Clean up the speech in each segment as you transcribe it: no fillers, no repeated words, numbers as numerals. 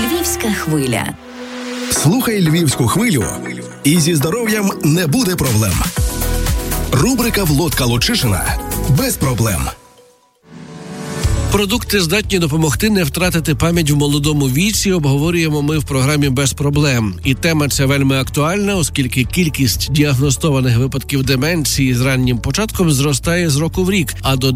Львівська хвиля. Слухай Львівську хвилю, і зі здоров'ям не буде проблем. Рубрика «Володька Лучишина» без проблем. Продукти здатні допомогти не втратити пам'ять в молодому віці, обговорюємо ми в програмі «Без проблем». І тема ця вельми актуальна, оскільки кількість діагностованих випадків деменції з раннім початком зростає з року в рік, а до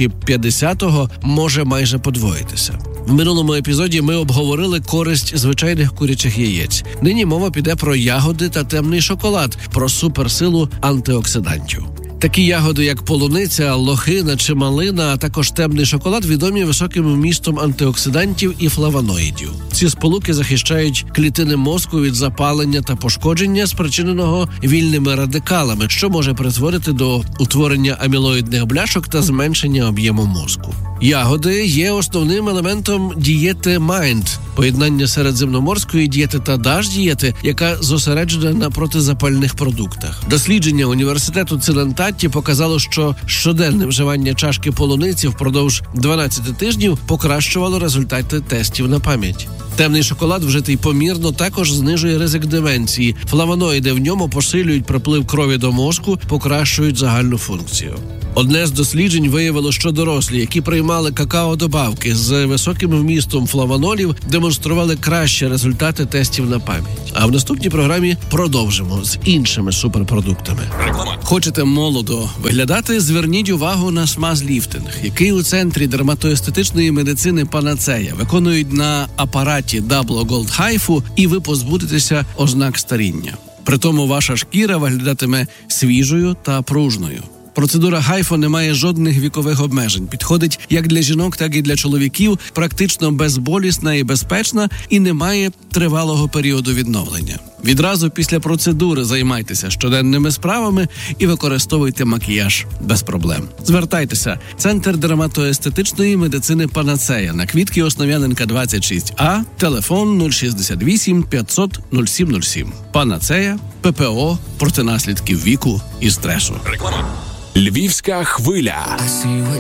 2050-го може майже подвоїтися. В минулому епізоді ми обговорили користь звичайних курячих яєць. Нині мова піде про ягоди та темний шоколад, про суперсилу антиоксидантів. Такі ягоди, як полуниця, лохина чи малина, а також темний шоколад, відомі високим вмістом антиоксидантів і флавоноїдів. Ці сполуки захищають клітини мозку від запалення та пошкодження, спричиненого вільними радикалами, що може призводити до утворення амілоїдних бляшок та зменшення об'єму мозку. Ягоди є основним елементом дієти Mind – поєднання середземноморської дієти та DASH-дієти, яка зосереджена на протизапальних продуктах. Дослідження університету Цинциннаті показало, що щоденне вживання чашки полуниці впродовж 12 тижнів покращувало результати тестів на пам'ять. Темний шоколад, вжитий помірно, також знижує ризик деменції. Флавоноїди в ньому посилюють приплив крові до мозку, покращують загальну функцію. Одне з досліджень виявило, що дорослі, які приймали какао-добавки з високим вмістом флавонолів, демонстрували кращі результати тестів на пам'ять. А в наступній програмі продовжимо з іншими суперпродуктами. Хочете молодо виглядати? Зверніть увагу на смаз-ліфтинг, який у центрі дерматоестетичної медицини «Панацея» виконують на апараті Double Gold Hypho, і ви позбудетеся ознак старіння. Притому ваша шкіра виглядатиме свіжою та пружною. Процедура Hypho не має жодних вікових обмежень. Підходить як для жінок, так і для чоловіків, практично безболісна і безпечна, і не має тривалого періоду відновлення. Відразу після процедури займайтеся щоденними справами і використовуйте макіяж без проблем. Звертайтеся. Центр дерматоестетичної медицини «Панацея» на Квітки Основ'яненка, 26А, телефон 068 500 0707. «Панацея», ППО проти наслідків віку і стресу. Львівська хвиля. I see what